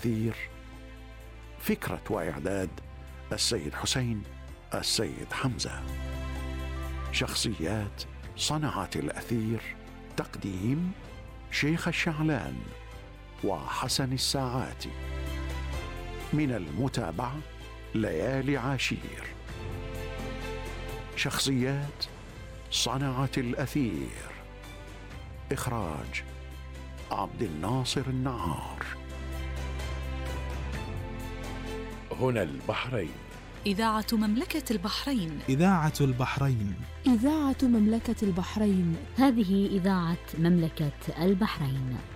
الأثير. فكرة وإعداد السيد حسين السيد حمزة. شخصيات صنعت الأثير. تقديم شيخ الشعلان وحسن الساعاتي. من المتابعة ليالي عاشير. شخصيات صنعت الأثير. إخراج عبد الناصر النعار. هنا البحرين. إذاعة مملكة البحرين. إذاعة البحرين. إذاعة مملكة البحرين. هذه إذاعة مملكة البحرين.